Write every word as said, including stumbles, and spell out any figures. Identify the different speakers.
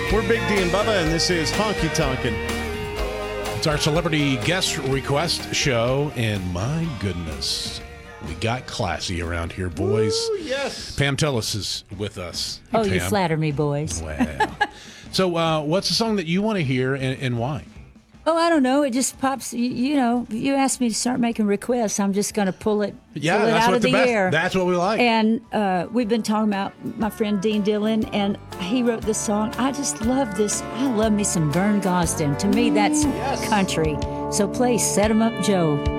Speaker 1: We're Big D and Bubba, and this is Honky Tonkin'.
Speaker 2: It's our celebrity guest request show, and my goodness, we got classy around here, boys.
Speaker 1: Ooh, yes.
Speaker 2: Pam Tillis is with us.
Speaker 3: Oh,
Speaker 2: Pam.
Speaker 3: you flatter me, boys.
Speaker 2: Wow. So uh, what's the song that you want to hear, and, and why?
Speaker 3: Oh, I don't know. It just pops. You, you know, you asked me to start making requests. I'm just going to pull it,
Speaker 2: Yeah,
Speaker 3: pull it
Speaker 2: that's
Speaker 3: out
Speaker 2: what
Speaker 3: of
Speaker 2: the
Speaker 3: the
Speaker 2: best.
Speaker 3: air.
Speaker 2: That's what we like.
Speaker 3: And uh, we've been talking about my friend Dean Dillon, and he wrote this song. I just love this. I love me some Vern Gosdin. To me, that's
Speaker 1: Yes.
Speaker 3: country. So play Set 'Em Up Joe.